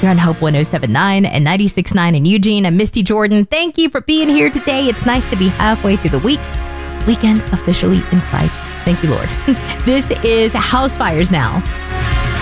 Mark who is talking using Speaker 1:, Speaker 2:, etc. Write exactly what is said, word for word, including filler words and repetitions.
Speaker 1: You're on Hope one oh seven point nine and ninety-six point nine in Eugene. I'm Misty Jordan. Thank you for being here today. It's nice to be halfway through the week. Weekend officially in sight. Thank you, Lord. This is House Fires Now